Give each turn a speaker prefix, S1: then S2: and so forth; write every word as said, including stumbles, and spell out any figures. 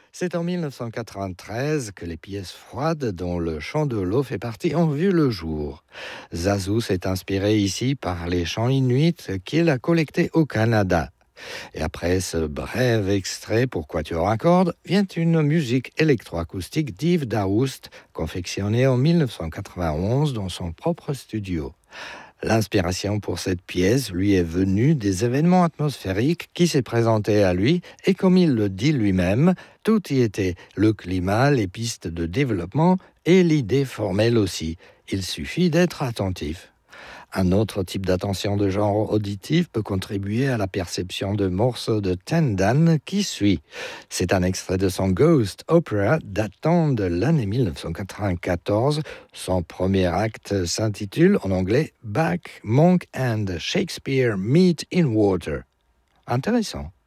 S1: C'est en mille neuf cent quatre-vingt-treize que les pièces froides, dont le chant de l'eau fait partie, ont vu le jour. Zazu s'est inspiré ici par les chants inuits qu'il a collectés au Canada. Et après ce bref extrait pour quatuor à cordes, vient une musique électroacoustique d'Yves Daoust, confectionnée en mille neuf cent quatre-vingt-onze dans son propre studio. L'inspiration pour cette pièce lui est venue des événements atmosphériques qui s'est présenté à lui et comme il le dit lui-même, tout y était, le climat, les pistes de développement et l'idée formelle aussi. Il suffit d'être attentif. Un autre type d'attention de genre auditif peut contribuer à la perception de morceaux de Tendan qui suit. C'est un extrait de son Ghost Opera datant de l'année mille neuf cent quatre-vingt-quatorze. Son premier acte s'intitule en anglais Bach, Monk and Shakespeare Meet in Water. Intéressant.